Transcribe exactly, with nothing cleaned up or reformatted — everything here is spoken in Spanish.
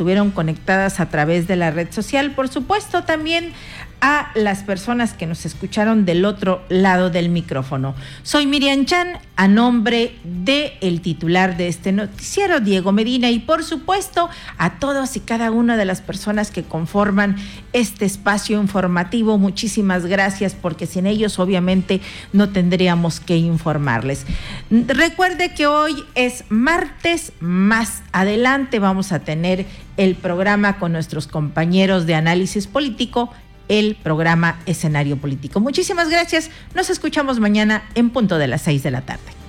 estuvieron conectadas a través de la red social. Por supuesto, también a las personas que nos escucharon del otro lado del micrófono. Soy Miriam Chan, a nombre del titular de este noticiero, Diego Medina, y por supuesto a todos y cada una de las personas que conforman este espacio informativo. Muchísimas gracias, porque sin ellos obviamente no tendríamos que informarles. Recuerde que hoy es martes, más adelante vamos a tener el programa con nuestros compañeros de análisis político, el programa Escenario Político. Muchísimas gracias. Nos escuchamos mañana en punto de las seis de la tarde.